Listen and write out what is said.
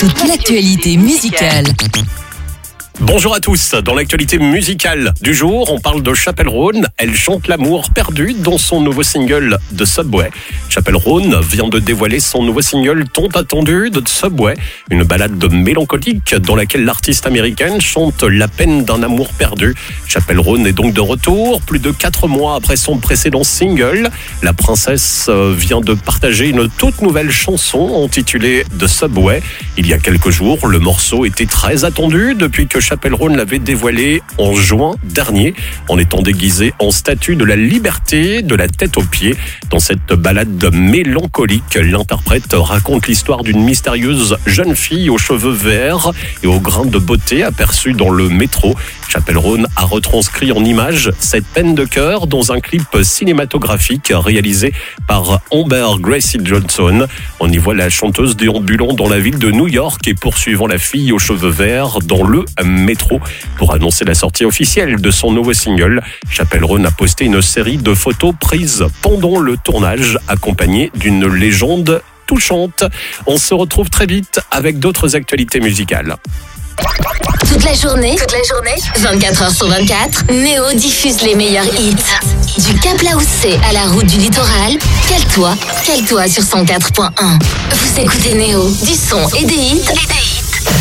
toute l'actualité musicale. Bonjour à tous, dans l'actualité musicale du jour, on parle de Chappell Roan. Elle chante l'amour perdu dans son nouveau single de Subway. Chappell Roan vient de dévoiler son nouveau single tant attendu de Subway, une ballade mélancolique dans laquelle l'artiste américaine chante la peine d'un amour perdu. Chappell Roan est donc de retour, plus de 4 mois après son précédent single. La princesse vient de partager une toute nouvelle chanson intitulée The Subway. Il y a quelques jours, le morceau était très attendu depuis que Chappell Roan l'avait dévoilé en juin dernier, en étant déguisé en statue de la liberté, de la tête aux pieds. Dans cette ballade mélancolique, l'interprète raconte l'histoire d'une mystérieuse jeune fille aux cheveux verts et aux grains de beauté aperçue dans le métro. Chappell Roan a retranscrit en images cette peine de cœur dans un clip cinématographique réalisé par Amber Gracie Johnson. On y voit la chanteuse déambulant dans la ville de New York et poursuivant la fille aux cheveux verts dans le métro. Pour annoncer la sortie officielle de son nouveau single, Chappell Roan a posté une série de photos prises pendant le tournage, accompagnées d'une légende touchante. On se retrouve très vite avec d'autres actualités musicales. Toute la journée, 24h sur 24, Néo diffuse les meilleurs hits. Du Cap Laoussé à la route du littoral, cale-toi sur 104.1. Vous écoutez Néo, du son et des hits.